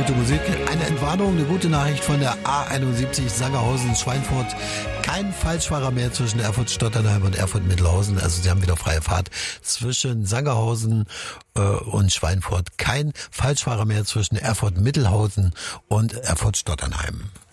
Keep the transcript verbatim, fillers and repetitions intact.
gute Musik. Eine Entwarnung, eine gute Nachricht von der A einundsiebzig Sangerhausen-Schweinfurt. Kein Falschfahrer mehr zwischen Erfurt-Stotternheim und Erfurt-Mittelhausen. Also Sie haben wieder freie Fahrt zwischen Sangerhausen äh, und Schweinfurt. Kein Falschfahrer mehr zwischen Erfurt-Mittelhausen und Erfurt-Stotternheim.